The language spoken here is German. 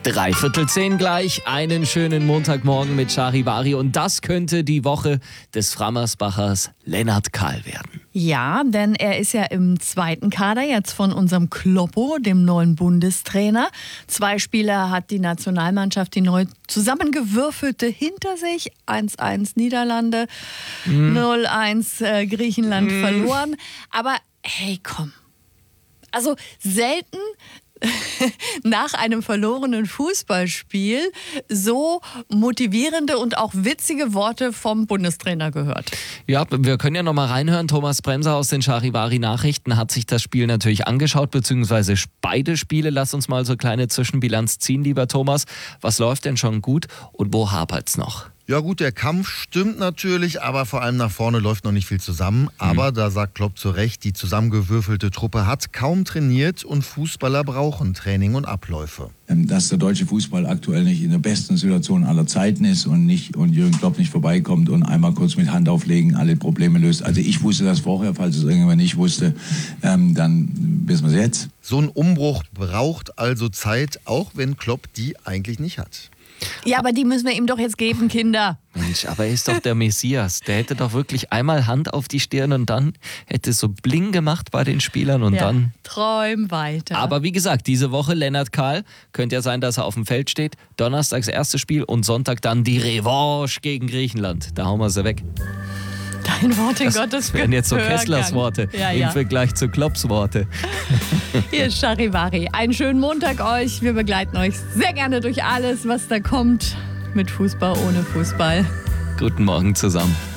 9:45 gleich. Einen schönen Montagmorgen mit Charivari. Und das könnte die Woche des Frammersbachers Lennart Kahl werden. Ja, denn er ist ja im zweiten Kader jetzt von unserem Kloppo, dem neuen Bundestrainer. 2 Spiele hat die Nationalmannschaft, die neu zusammengewürfelte, hinter sich. 1-1 Niederlande, 0-1 Griechenland verloren. Aber hey, komm. Also selten nach einem verlorenen Fußballspiel so motivierende und auch witzige Worte vom Bundestrainer gehört. Ja, wir können ja noch mal reinhören. Thomas Bremser aus den Charivari-Nachrichten hat sich das Spiel natürlich angeschaut, beziehungsweise beide Spiele. Lass uns mal so eine kleine Zwischenbilanz ziehen, lieber Thomas. Was läuft denn schon gut und wo hapert's noch? Ja gut, der Kampf stimmt natürlich, aber vor allem nach vorne läuft noch nicht viel zusammen. Aber da sagt Klopp zu Recht, die zusammengewürfelte Truppe hat kaum trainiert und Fußballer brauchen Training und Abläufe. Dass der deutsche Fußball aktuell nicht in der besten Situation aller Zeiten ist und Jürgen Klopp nicht vorbeikommt und einmal kurz mit Hand auflegen alle Probleme löst. Also ich wusste das vorher, falls es irgendjemand nicht wusste, dann wissen wir es jetzt. So ein Umbruch braucht also Zeit, auch wenn Klopp die eigentlich nicht hat. Ja, aber die müssen wir ihm doch jetzt geben, Kinder. Mensch, aber er ist doch der Messias. Der hätte doch wirklich einmal Hand auf die Stirn und dann hätte es so bling gemacht bei den Spielern und dann... Träum weiter. Aber wie gesagt, diese Woche Lennart Kahl, könnte ja sein, dass er auf dem Feld steht. Donnerstags erstes Spiel und Sonntag dann die Revanche gegen Griechenland. Da hauen wir sie weg. Dein Wort in Gottes Das wären jetzt so Gehörgang. Kesslers Worte im Vergleich zu Klopps Worte. Hier ist Charivari. Einen schönen Montag euch. Wir begleiten euch sehr gerne durch alles, was da kommt. Mit Fußball, ohne Fußball. Guten Morgen zusammen.